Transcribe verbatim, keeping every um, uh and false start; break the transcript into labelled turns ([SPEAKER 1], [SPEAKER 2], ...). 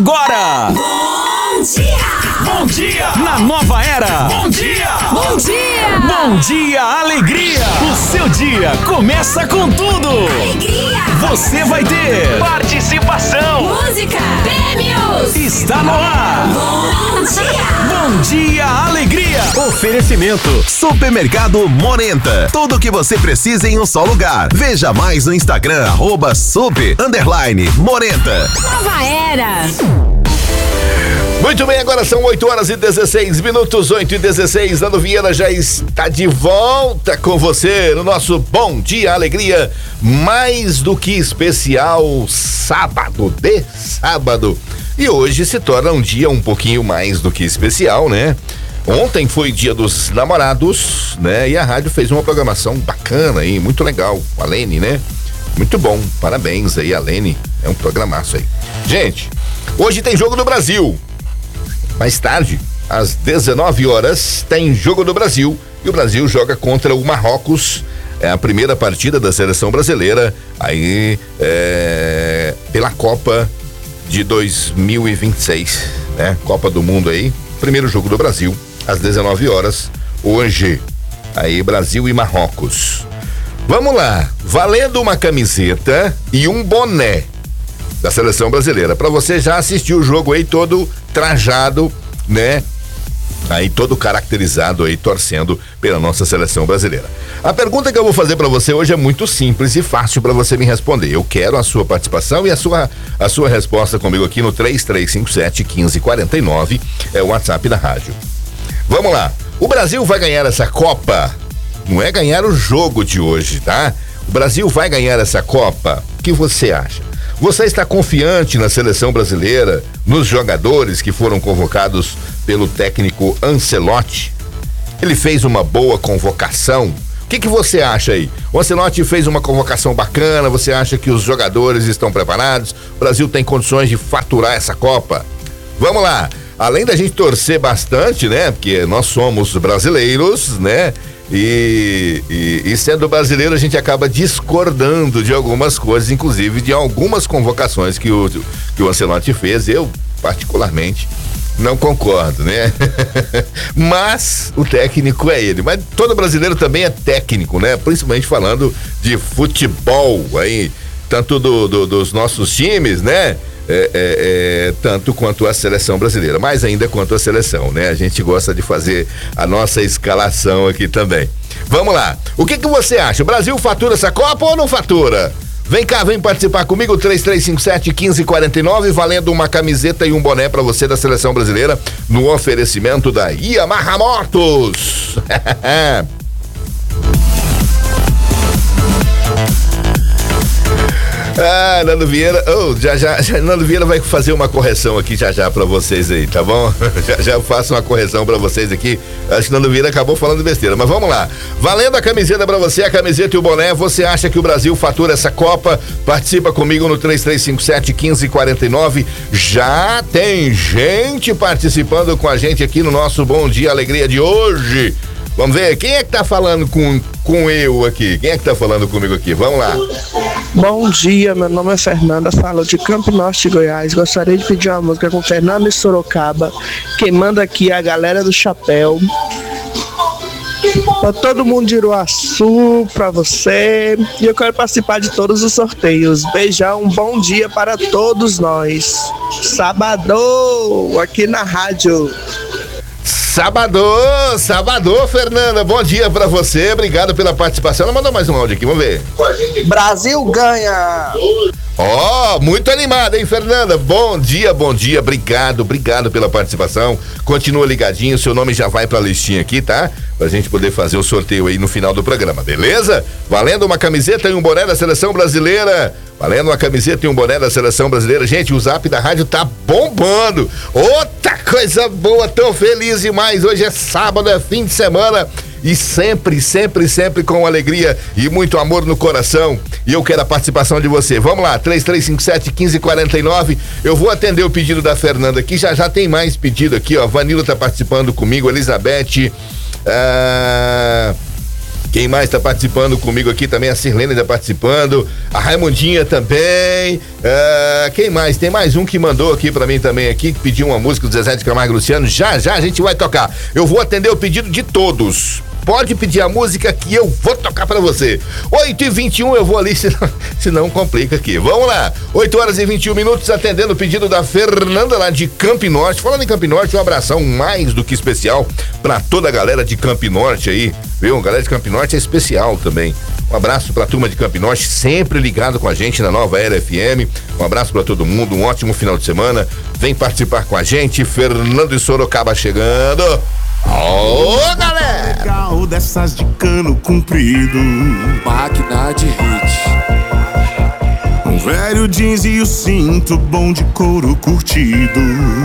[SPEAKER 1] agora!
[SPEAKER 2] Bom dia!
[SPEAKER 1] Bom dia! Na nova era!
[SPEAKER 2] Bom dia! Bom dia!
[SPEAKER 1] Bom dia, alegria! O seu dia começa com tudo!
[SPEAKER 2] Alegria!
[SPEAKER 1] Você vai ter participação!
[SPEAKER 2] Música! Prêmios!
[SPEAKER 1] Está no ar!
[SPEAKER 2] Bom dia!
[SPEAKER 1] Bom dia, alegria!
[SPEAKER 3] Oferecimento Supermercado Morenta. Tudo o que você precisa em um só lugar. Veja mais no Instagram, arroba super, underline, Morenta.
[SPEAKER 2] Nova era!
[SPEAKER 4] Muito bem, agora são oito horas e dezesseis minutos, oito e dezesseis. Nando Vieira já está de volta com você no nosso Bom Dia Alegria, mais do que especial, sábado de sábado. E hoje se torna um dia um pouquinho mais do que especial, né? Ontem foi dia dos namorados, né? E a rádio fez uma programação bacana aí, muito legal. A Lene, né? Muito bom, parabéns aí a Lene, é um programaço aí. Gente, hoje tem Jogo do Brasil. Mais tarde, às dezenove horas, tem Jogo do Brasil e o Brasil joga contra o Marrocos. É a primeira partida da seleção brasileira aí é, pela Copa de dois mil e vinte e seis, né? Copa do Mundo aí. Primeiro jogo do Brasil, às dezenove horas, hoje. Aí, Brasil e Marrocos. Vamos lá, valendo uma camiseta e um boné da seleção brasileira, para você já assistir o jogo aí todo trajado, né? Aí todo caracterizado aí, torcendo pela nossa seleção brasileira. A pergunta que eu vou fazer para você hoje é muito simples e fácil para você me responder. Eu quero a sua participação e a sua a sua resposta comigo aqui no três três cinco sete, um cinco quatro nove, é o WhatsApp da rádio. Vamos lá. O Brasil vai ganhar essa Copa? Não é ganhar o jogo de hoje, tá? O Brasil vai ganhar essa Copa? O que você acha? Você está confiante na seleção brasileira, nos jogadores que foram convocados pelo técnico Ancelotti? Ele fez uma boa convocação? O que que você acha aí? O Ancelotti fez uma convocação bacana? Você acha que os jogadores estão preparados? O Brasil tem condições de faturar essa Copa? Vamos lá! Além da gente torcer bastante, né? Porque nós somos brasileiros, né? E, e, e sendo brasileiro a gente acaba discordando de algumas coisas, inclusive de algumas convocações que o, que o Ancelotti fez. Eu, particularmente, não concordo, né? Mas o técnico é ele. Mas todo brasileiro também é técnico, né? Principalmente falando de futebol aí, tanto do, do, dos nossos times, né? É, é, é, tanto quanto a seleção brasileira, mais ainda quanto a seleção, né? A gente gosta de fazer a nossa escalação aqui também. Vamos lá, o que que você acha? O Brasil fatura essa Copa ou não fatura? Vem cá, vem participar comigo, três três cinco sete, um cinco quatro nove, valendo uma camiseta e um boné pra você da seleção brasileira, no oferecimento da Yamaha Motos. Ah, Nando Vieira, oh, já, já, já, Nando Vieira vai fazer uma correção aqui já já pra vocês aí, tá bom? Já já eu faço uma correção pra vocês aqui. Acho que Nando Vieira acabou falando besteira, mas vamos lá. Valendo a camiseta pra você, a camiseta e o boné, você acha que o Brasil fatura essa Copa? Participa comigo no três três cinco sete, um cinco quatro nove. Já tem gente participando com a gente aqui no nosso Bom Dia Alegria de hoje. Vamos ver, quem é que tá falando com, com eu aqui? Quem é que tá falando comigo aqui? Vamos lá.
[SPEAKER 5] Bom dia, meu nome é Fernanda, falo de Campo Norte, Goiás. Gostaria de pedir uma música com Fernando e Sorocaba. Quem manda aqui é a galera do Chapéu. Pra todo mundo de Iruaçu, pra você. E eu quero participar de todos os sorteios. Beijão, um bom dia para todos nós. Sábado, aqui na rádio.
[SPEAKER 4] Sábado, sábado, Fernanda, bom dia pra você, obrigado pela participação. Ela mandou mais um áudio aqui, vamos ver.
[SPEAKER 5] Brasil ganha!
[SPEAKER 4] Ó, oh, muito animada, hein, Fernanda? Bom dia, bom dia, obrigado, obrigado pela participação. Continua ligadinho, seu nome já vai pra listinha aqui, tá? Pra gente poder fazer o sorteio aí no final do programa, beleza? Valendo uma camiseta e um boné da seleção brasileira. Valendo uma camiseta e um boné da seleção brasileira. Gente, o zap da rádio tá bombando. Outra coisa boa, tão feliz demais. Hoje é sábado, é fim de semana. E sempre, sempre, sempre com alegria e muito amor no coração. E eu quero a participação de você. Vamos lá, três três cinco sete, um cinco quatro nove. Eu vou atender o pedido da Fernanda aqui. Já já tem mais pedido aqui, ó. Vanilo tá participando comigo, Elizabeth. Ah... Quem mais tá participando comigo aqui também? A Sirlene tá participando, a Raimundinha também. Uh, quem mais? Tem mais um que mandou aqui pra mim também aqui, que pediu uma música do Zezé de Camargo e Luciano. Já, já a gente vai tocar. Eu vou atender o pedido de todos. Pode pedir a música que eu vou tocar pra você. oito e vinte e um eu vou ali, senão, senão complica aqui. Vamos lá. oito horas e vinte e um minutos, atendendo o pedido da Fernanda lá de Camp Norte. Falando em Camp Norte, um abração mais do que especial pra toda a galera de Camp Norte aí, viu? A galera de Camp Norte é especial também. Um abraço pra turma de Camp Norte, sempre ligado com a gente na Nova Era F M. Um abraço pra todo mundo, um ótimo final de semana. Vem participar com a gente. Fernando de Sorocaba chegando. Ô, galera!
[SPEAKER 6] Legal dessas de cano comprido,
[SPEAKER 7] máquina de hit,
[SPEAKER 6] um velho jeans e o cinto bom de couro curtido.